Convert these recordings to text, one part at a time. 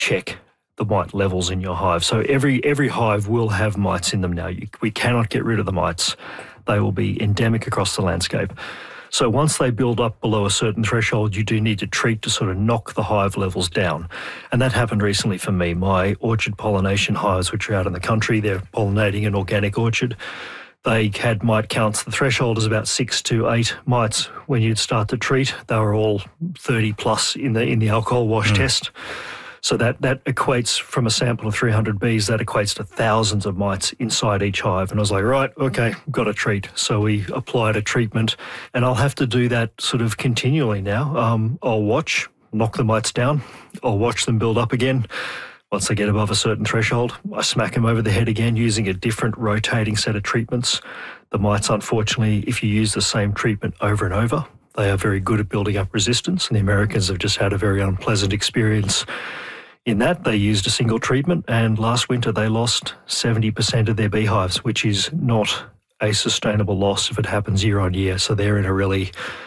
check the mite levels in your hive. So every hive will have mites in them now. We cannot get rid of the mites. They will be endemic across the landscape. So once they build up below a certain threshold, you do need to treat to sort of knock the hive levels down. And that happened recently for me. My orchard pollination hives, which are out in the country, they're pollinating an organic orchard. They had mite counts. The threshold is about 6 to 8 mites when you'd start to treat. They were all 30 plus in the alcohol wash test. So that equates, from a sample of 300 bees, that equates to thousands of mites inside each hive. And I was like, right, okay, got to treat. So we applied a treatment, and I'll have to do that sort of continually now. I'll watch, knock the mites down. I'll watch them build up again. Once they get above a certain threshold, I smack them over the head again using a different rotating set of treatments. The mites, unfortunately, if you use the same treatment over and over, they are very good at building up resistance, and the Americans have just had a very unpleasant experience in that. They used a single treatment, and last winter they lost 70% of their beehives, which is not a sustainable loss if it happens year on year. So they're in a really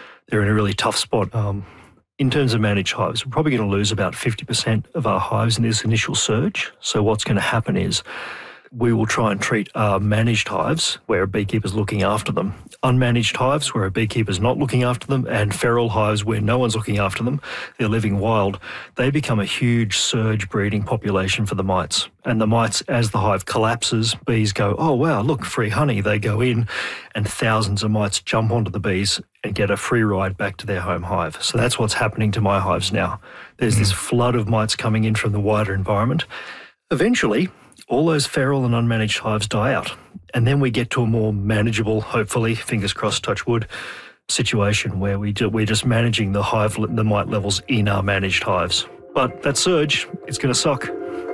tough spot. In terms of managed hives, we're probably going to lose about 50% of our hives in this initial surge. So what's going to happen is we will try and treat our managed hives where a beekeeper's looking after them, unmanaged hives where a beekeeper's not looking after them, and feral hives where no one's looking after them, they're living wild. They become a huge surge breeding population for the mites. And the mites, as the hive collapses, bees go, oh, wow, look, free honey. They go in, and thousands of mites jump onto the bees and get a free ride back to their home hive. So that's what's happening to my hives now. There's this flood of mites coming in from the wider environment. Eventually, all those feral and unmanaged hives die out. And then we get to a more manageable, hopefully, fingers crossed, touch wood, situation where we're just managing the mite levels in our managed hives. But that surge, it's going to suck.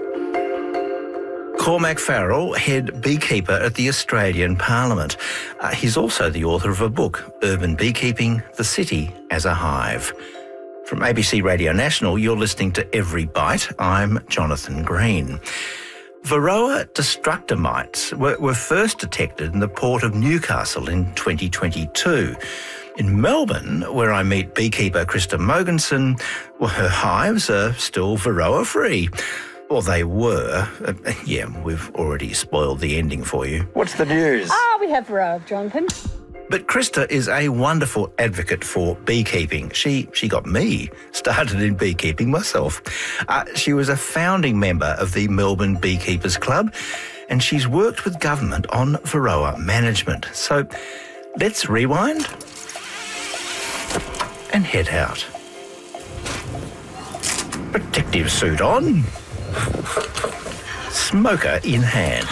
Cormac Farrell, head beekeeper at the Australian Parliament. He's also the author of a book, Urban Beekeeping, The City as a Hive. From ABC Radio National, you're listening to Every Bite. I'm Jonathan Green. Varroa destructor mites were first detected in the port of Newcastle in 2022. In Melbourne, where I meet beekeeper Krista Mogensen, well, her hives are still Varroa-free. Or they were. Yeah, we've already spoiled the ending for you. What's the news? We have Varroa, Jonathan. But Krista is a wonderful advocate for beekeeping. She got me started in beekeeping myself. She was a founding member of the Melbourne Beekeepers Club, and she's worked with government on Varroa management. So let's rewind and head out. Protective suit on, smoker in hand.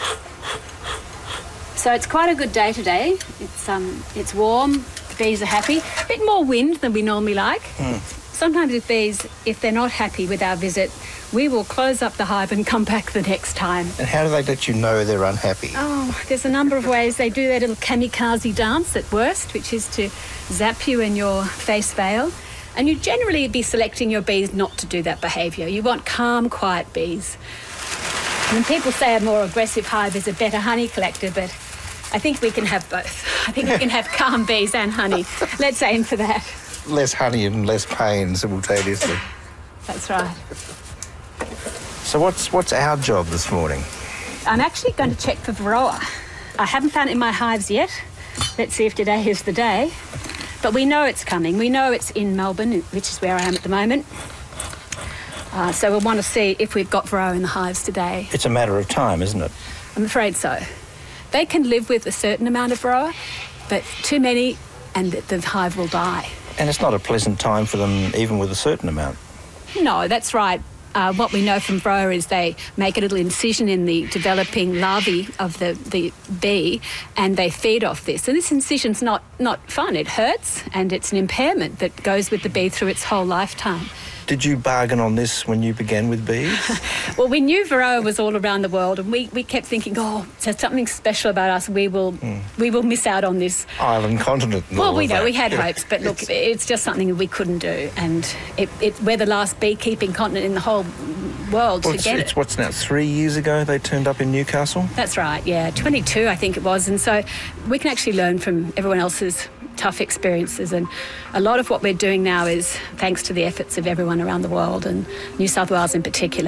So it's quite a good day today. It's warm, the bees are happy. A bit more wind than we normally like. Sometimes with bees, if they're not happy with our visit, we will close up the hive and come back the next time. And how do they let you know they're unhappy? Oh, there's a number of ways. They do their little kamikaze dance at worst, which is to zap you in your face veil. And you generally be selecting your bees not to do that behaviour. You want calm, quiet bees. And people say a more aggressive hive is a better honey collector, but I think we can have both. I think we can have calm bees and honey. Let's aim for that. Less honey and less pain simultaneously. That's right. So what's our job this morning? I'm actually going to check for Varroa. I haven't found it in my hives yet. Let's see if today is the day. But we know it's coming. We know it's in Melbourne, which is where I am at the moment. So we'll want to see if we've got Varroa in the hives today. It's a matter of time, isn't it? I'm afraid so. They can live with a certain amount of Varroa, but too many and the hive will die. And it's not a pleasant time for them, even with a certain amount. No, that's right. What we know from Varroa is they make a little incision in the developing larvae of the bee and they feed off this. And this incision's not fun. It hurts and it's an impairment that goes with the bee through its whole lifetime. Did you bargain on this when you began with bees? Well, we knew Varroa was all around the world and we kept thinking, oh, there's something special about us. We will miss out on this. Island continent and well, all we of know, that. we had hopes, but look, it's just something that we couldn't do. And we're the last beekeeping continent in the whole world to get it. What's now, 3 years ago they turned up in Newcastle? That's right, yeah, 22 I think it was. And so we can actually learn from everyone else's tough experiences, and a lot of what we're doing now is thanks to the efforts of everyone around the world and New South Wales in particular.